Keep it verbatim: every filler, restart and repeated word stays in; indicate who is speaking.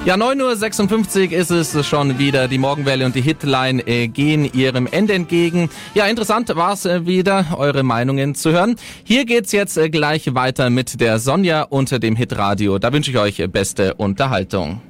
Speaker 1: Ja, neun Uhr sechsundfünfzig ist es schon wieder. Die Morgenwelle und die Hitline äh, gehen ihrem Ende entgegen. Ja, interessant war es äh, wieder, eure Meinungen zu hören. Hier geht's jetzt äh, gleich weiter mit der Sonja unter dem Hitradio. Da wünsche ich euch äh, beste Unterhaltung.